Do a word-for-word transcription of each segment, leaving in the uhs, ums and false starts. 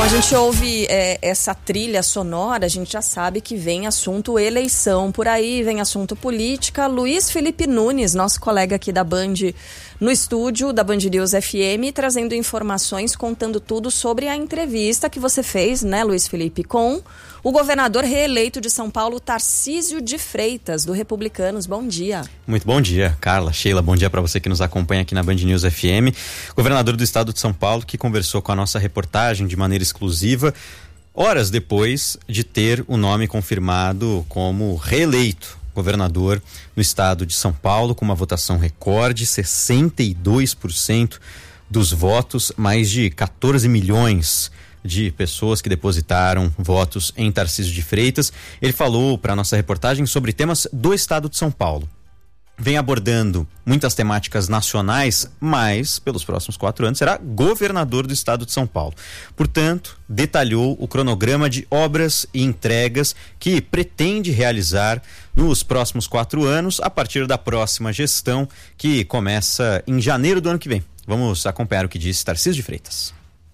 a gente ouve é, essa trilha sonora, a gente já sabe que vem assunto eleição por aí, vem assunto política. Luiz Felipe Nunes, nosso colega aqui da Band, no estúdio da Band News F M, trazendo informações, contando tudo sobre a entrevista que você fez, né, Luiz Felipe, com o governador reeleito de São Paulo, Tarcísio de Freitas, do Republicanos. Bom dia. Muito bom dia, Carla, Sheila, bom dia para você que nos acompanha aqui na Band News F M. Governador do estado de São Paulo, que conversou com a nossa reportagem de maneira exclusiva, horas depois de ter o nome confirmado como reeleito governador no estado de São Paulo, com uma votação recorde, sessenta e dois por cento dos votos, mais de quatorze milhões de pessoas que depositaram votos em Tarcísio de Freitas. Ele falou para a nossa reportagem sobre temas do estado de São Paulo. Vem abordando muitas temáticas nacionais, mas pelos próximos quatro anos será governador do estado de São Paulo. Portanto, detalhou o cronograma de obras e entregas que pretende realizar nos próximos quatro anos, a partir da próxima gestão, que começa em janeiro do ano que vem. Vamos acompanhar o que disse Tarcísio de Freitas.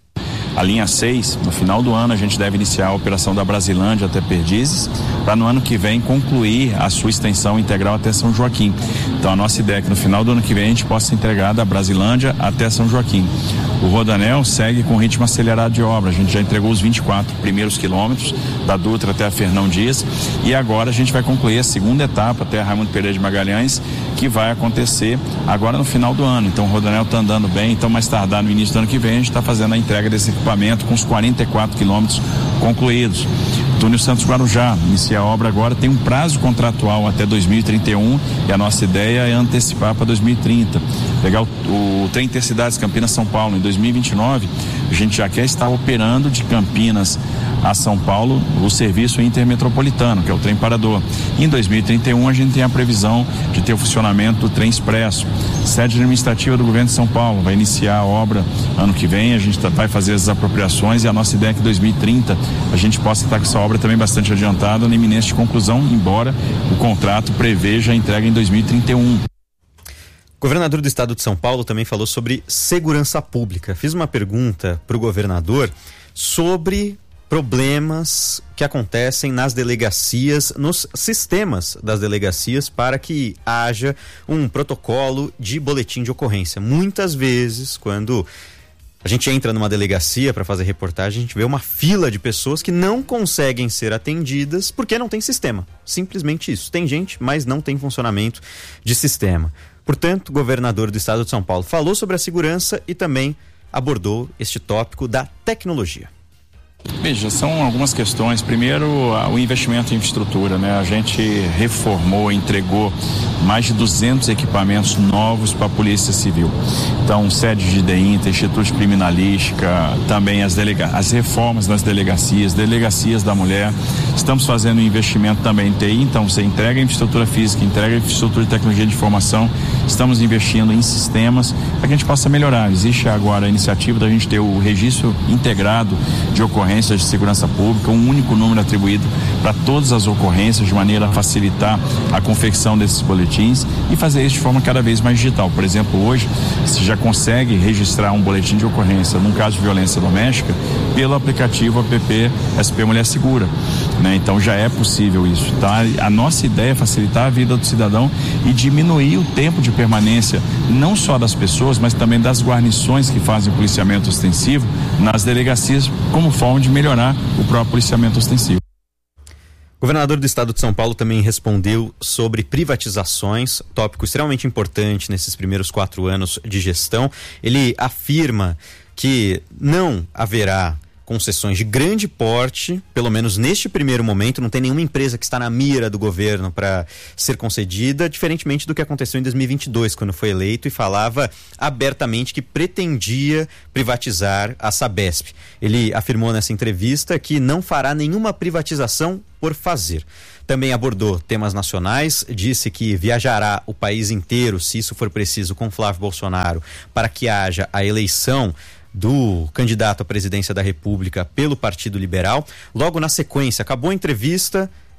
A linha seis, no final do ano, a gente deve iniciar a operação da Brasilândia até Perdizes, para no ano que vem concluir a sua extensão integral até São Joaquim. Então a nossa ideia é que no final do ano que vem a gente possa entregar da Brasilândia até São Joaquim. O Rodoanel segue com ritmo acelerado de obra. A gente já entregou os vinte e quatro primeiros quilômetros da Dutra até a Fernão Dias, e agora a gente vai concluir a segunda etapa até a Raimundo Pereira de Magalhães, que vai acontecer agora no final do ano. Então o Rodoanel está andando bem, então mais tardar no início do ano que vem a gente está fazendo a entrega desse equipamento com os quarenta e quatro quilômetros concluídos. Túnel Santos Guarujá, inicia a obra agora, tem um prazo contratual até dois mil e trinta e um, e a nossa ideia é antecipar para dois mil e trinta. Pegar o, o trem Intercidades Campinas-São Paulo em dois mil e vinte e nove, a gente já quer estar operando de Campinas a São Paulo o serviço intermetropolitano, que é o trem parador. E em dois mil e trinta e um a gente tem a previsão de ter o funcionamento do trem expresso. Sede administrativa do governo de São Paulo vai iniciar a obra ano que vem, a gente tá, vai fazer as apropriações, e a nossa ideia é que em dois mil e trinta a gente possa estar com essa obra também bastante adiantada, na iminência de conclusão, embora o contrato preveja a entrega em dois mil e trinta e um. O governador do estado de São Paulo também falou sobre segurança pública. Fiz uma pergunta para o governador sobre problemas que acontecem nas delegacias, nos sistemas das delegacias, para que haja um protocolo de boletim de ocorrência. Muitas vezes, quando a gente entra numa delegacia para fazer reportagem, a gente vê uma fila de pessoas que não conseguem ser atendidas porque não tem sistema. Simplesmente isso. Tem gente, mas não tem funcionamento de sistema. Portanto, o governador do estado de São Paulo falou sobre a segurança e também abordou este tópico da tecnologia. Veja, são algumas questões. Primeiro, o investimento em infraestrutura, né? A gente reformou, entregou mais de duzentos equipamentos novos para a Polícia Civil. Então, sede de DEINTA, Instituto de Criminalística, também as, delega- as reformas nas delegacias, delegacias da mulher. Estamos fazendo um investimento também em T I, então você entrega a infraestrutura física, entrega a infraestrutura de tecnologia de informação. Estamos investindo em sistemas para que a gente possa melhorar. Existe agora a iniciativa da gente ter o registro integrado de ocorrências de segurança pública, um único número atribuído para todas as ocorrências, de maneira a facilitar a confecção desses boletins e fazer isso de forma cada vez mais digital. Por exemplo, hoje você já consegue registrar um boletim de ocorrência num caso de violência doméstica pelo aplicativo app S P Mulher Segura, né? Então já é possível isso, tá? A nossa ideia é facilitar a vida do cidadão e diminuir o tempo de permanência, não só das pessoas, mas também das guarnições que fazem policiamento ostensivo nas delegacias, como forma de melhorar o próprio policiamento ostensivo. O governador do estado de São Paulo também respondeu sobre privatizações, tópico extremamente importante nesses primeiros quatro anos de gestão. Ele afirma que não haverá concessões de grande porte, pelo menos neste primeiro momento, não tem nenhuma empresa que está na mira do governo para ser concedida, diferentemente do que aconteceu em dois mil e vinte e dois, quando foi eleito e falava abertamente que pretendia privatizar a Sabesp. Ele afirmou nessa entrevista que não fará nenhuma privatização por fazer. Também abordou temas nacionais, disse que viajará o país inteiro, se isso for preciso, com Flávio Bolsonaro, para que haja a eleição do candidato à presidência da República pelo Partido Liberal. Logo na sequência, acabou a entrevista,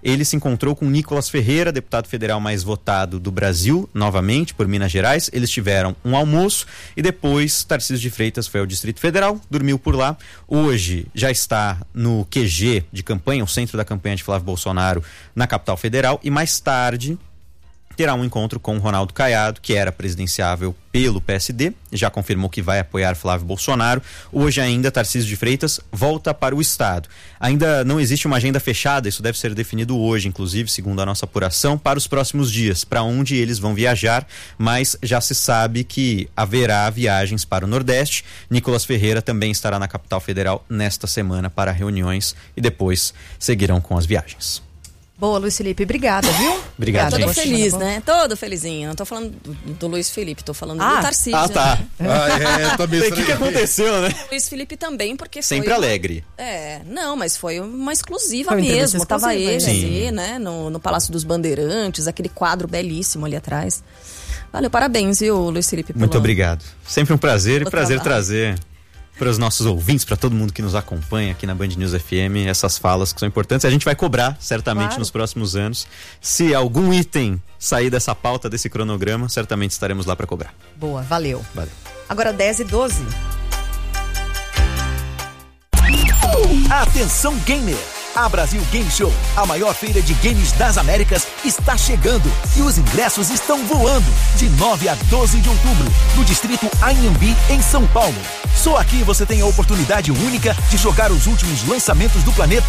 ele se encontrou com Nicolas Ferreira, deputado federal mais votado do Brasil, novamente, por Minas Gerais. Eles tiveram um almoço e depois Tarcísio de Freitas foi ao Distrito Federal, dormiu por lá. Hoje já está no Q G de campanha, o centro da campanha de Flávio Bolsonaro, na capital federal, e mais tarde terá um encontro com o Ronaldo Caiado, que era presidenciável pelo P S D, já confirmou que vai apoiar Flávio Bolsonaro. Hoje ainda, Tarcísio de Freitas volta para o Estado. Ainda não existe uma agenda fechada, isso deve ser definido hoje, inclusive, segundo a nossa apuração, para os próximos dias, para onde eles vão viajar, mas já se sabe que haverá viagens para o Nordeste. Nicolas Ferreira também estará na capital federal nesta semana para reuniões e depois seguirão com as viagens. Boa, Luiz Felipe, obrigada, viu? Obrigado, Todo gente. feliz, né? Todo felizinho. Não tô falando do, do Luiz Felipe, tô falando Ah. do Tarcísio. Ah, tá. Né? Ah, é, também O que, que aconteceu, né? Luiz Felipe também, porque Sempre foi uma- alegre. É, não, mas foi uma exclusiva Foi uma entrevista mesmo. Tava exclusiva, ele Sim. ali, né? No, no Palácio dos Bandeirantes, aquele quadro belíssimo ali atrás. Valeu, parabéns, viu, Luiz Felipe? Muito pelo- obrigado. Sempre um prazer e pelo prazer trabalho. trazer para os nossos ouvintes, para todo mundo que nos acompanha aqui na Band News F M, essas falas que são importantes. A gente vai cobrar, certamente, Claro. nos próximos anos. Se algum item sair dessa pauta, desse cronograma, certamente estaremos lá para cobrar. Boa, valeu. Valeu. Agora dez e doze. Atenção gamer! A Brasil Game Show, a maior feira de games das Américas, está chegando e os ingressos estão voando. De nove a doze de outubro, no distrito Anhembi, em São Paulo. Só aqui você tem a oportunidade única de jogar os últimos lançamentos do planeta